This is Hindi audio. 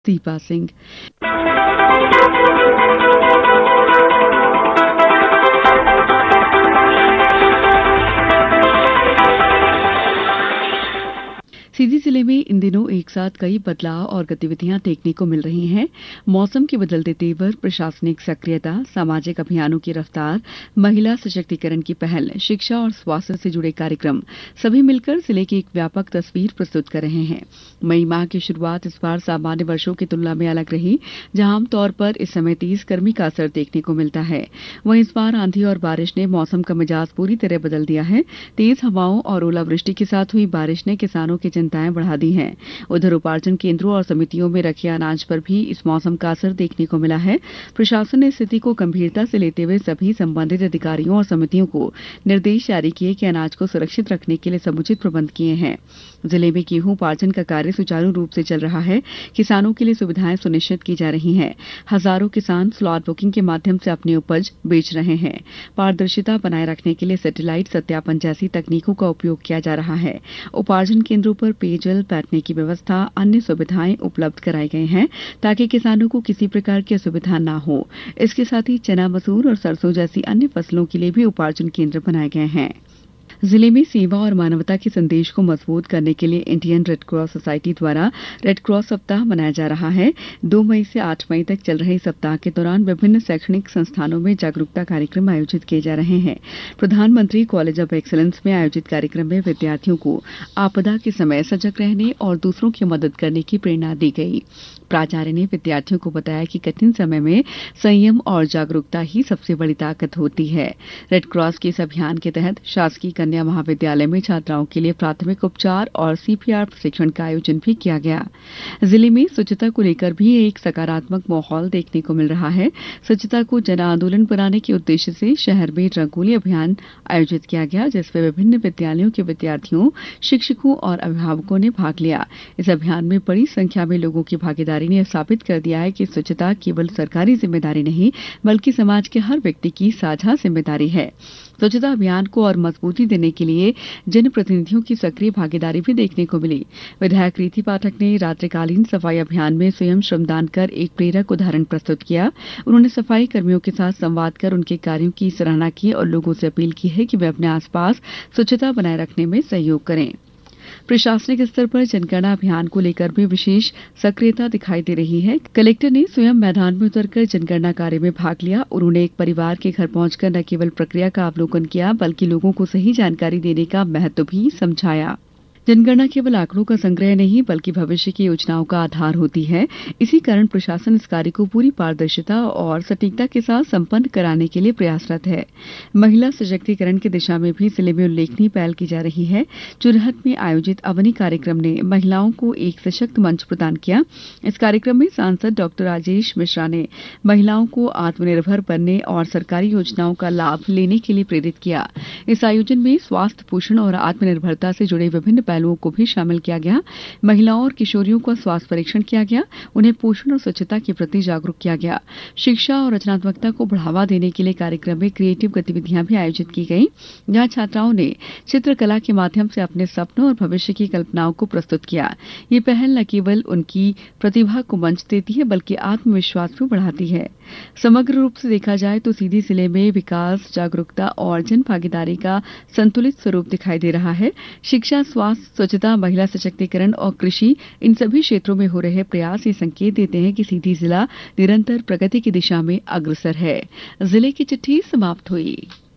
दीपा सिंह। सीधी जिले में इन दिनों एक साथ कई बदलाव और गतिविधियां देखने को मिल रही हैं। मौसम के बदलते तेवर, प्रशासनिक सक्रियता, सामाजिक अभियानों की रफ्तार, महिला सशक्तिकरण की पहल, शिक्षा और स्वास्थ्य से जुड़े कार्यक्रम सभी मिलकर जिले की एक व्यापक तस्वीर प्रस्तुत कर रहे हैं। मई माह की शुरुआत इस बार सामान्य वर्षों की तुलना में अलग रही, जहां आमतौर पर इस समय तेज गर्मी का असर देखने को मिलता है। वहीं इस बार आंधी और बारिश ने मौसम का मिजाज पूरी तरह बदल दिया है। तेज हवाओं और ओलावृष्टि के साथ हुई बारिश ने किसानों की चिंताएं बढ़ा दी हैं। उधर उपार्जन केंद्रों और समितियों में रखे अनाज पर भी इस मौसम का असर देखने को मिला है। प्रशासन ने स्थिति को गंभीरता से लेते हुए सभी संबंधित अधिकारियों और समितियों को निर्देश जारी किए कि अनाज को सुरक्षित रखने के लिए समुचित प्रबंध किए हैं। जिले में गेहूं उपार्जन का कार्य सुचारू रूप से चल रहा है। किसानों के लिए सुविधाएं सुनिश्चित की जा रही हैं। हजारों किसान स्लॉट बुकिंग के माध्यम से अपनी उपज बेच रहे हैं। पारदर्शिता बनाए रखने के लिए सैटेलाइट सत्यापन जैसी तकनीकों का उपयोग किया जा रहा है। उपार्जन केंद्रों पर पेयजल, बैठने की व्यवस्था, अन्य सुविधाएं उपलब्ध कराई गई हैं ताकि किसानों को किसी प्रकार की असुविधा न हो। इसके साथ ही चना, मसूर और सरसों जैसी अन्य फसलों के लिए भी उपार्जन केंद्र बनाए गए हैं। जिले में सेवा और मानवता के संदेश को मजबूत करने के लिए इंडियन रेड क्रॉस सोसाइटी द्वारा रेड क्रॉस सप्ताह मनाया जा रहा है। 2 मई से 8 मई तक चल रहे सप्ताह के दौरान विभिन्न शैक्षणिक संस्थानों में जागरूकता कार्यक्रम आयोजित किए जा रहे हैं। प्रधानमंत्री कॉलेज ऑफ एक्सीलेंस में आयोजित कार्यक्रम में विद्यार्थियों को आपदा के समय सजग रहने और दूसरों की मदद करने की प्रेरणा दी गई। प्राचार्य ने विद्यार्थियों को बताया कि कठिन समय में संयम और जागरूकता ही सबसे बड़ी ताकत होती है। रेड क्रॉस के इस अभियान के तहत शासकीय कन्या महाविद्यालय में छात्राओं के लिए प्राथमिक उपचार और सीपीआर प्रशिक्षण का आयोजन भी किया गया। जिले में स्वच्छता को लेकर भी एक सकारात्मक माहौल देखने को मिल रहा है। स्वच्छता को जन आंदोलन बनाने के उद्देश्य से शहर में रंगोली अभियान आयोजित किया गया, जिसमें विभिन्न विद्यालयों के विद्यार्थियों, शिक्षकों और अभिभावकों ने भाग लिया। इस अभियान में बड़ी संख्या में लोगों की भागीदारी ने साबित कर दिया है कि स्वच्छता केवल सरकारी जिम्मेदारी नहीं, बल्कि समाज के हर व्यक्ति की साझा जिम्मेदारी है। स्वच्छता अभियान को और मजबूती देने के लिए जनप्रतिनिधियों की सक्रिय भागीदारी भी देखने को मिली। विधायक रीति पाठक ने रात्रिकालीन सफाई अभियान में स्वयं श्रमदान कर एक प्रेरक उदाहरण प्रस्तुत किया। उन्होंने सफाई कर्मियों के साथ संवाद कर उनके कार्यों की सराहना की और लोगों से अपील की है कि वे अपने आसपास स्वच्छता बनाए रखने में सहयोग करें। प्रशासनिक स्तर पर जनगणना अभियान को लेकर भी विशेष सक्रियता दिखाई दे रही है। कलेक्टर ने स्वयं मैदान में उतरकर जनगणना कार्य में भाग लिया। उन्होंने एक परिवार के घर पहुंचकर न केवल प्रक्रिया का अवलोकन किया, बल्कि लोगों को सही जानकारी देने का महत्व भी समझाया। जनगणना केवल आंकड़ों का संग्रह नहीं, बल्कि भविष्य की योजनाओं का आधार होती है। इसी कारण प्रशासन इस कार्य को पूरी पारदर्शिता और सटीकता के साथ संपन्न कराने के लिए प्रयासरत है। महिला सशक्तिकरण की दिशा में भी जिले में उल्लेखनीय पहल की जा रही है। चुरहट में आयोजित अवनी कार्यक्रम ने महिलाओं को एक सशक्त मंच प्रदान किया। इस कार्यक्रम में सांसद डॉक्टर राजेश मिश्रा ने महिलाओं को आत्मनिर्भर बनने और सरकारी योजनाओं का लाभ लेने के लिए प्रेरित किया। इस आयोजन में स्वास्थ्य, पोषण और आत्मनिर्भरता से जुड़े विभिन्न पहलुओं को भी शामिल किया गया। महिलाओं और किशोरियों का स्वास्थ्य परीक्षण किया गया। उन्हें पोषण और स्वच्छता के प्रति जागरूक किया गया। शिक्षा और रचनात्मकता को बढ़ावा देने के लिए कार्यक्रम में क्रिएटिव गतिविधियां भी आयोजित की गई, जहां छात्राओं ने चित्रकला के माध्यम से अपने सपनों और भविष्य की कल्पनाओं को प्रस्तुत किया। ये पहल न केवल उनकी प्रतिभा को मंच देती है, बल्कि आत्मविश्वास भी बढ़ाती है। समग्र रूप से देखा जाए तो सीधी जिले में विकास, जागरूकता और जन भागीदारी का संतुलित स्वरूप दिखाई दे रहा है। शिक्षा, स्वास्थ्य, स्वच्छता, महिला सशक्तिकरण और कृषि, इन सभी क्षेत्रों में हो रहे प्रयास ये संकेत देते हैं कि सीधी जिला निरंतर प्रगति की दिशा में अग्रसर है। जिले की चिट्ठी समाप्त हुई।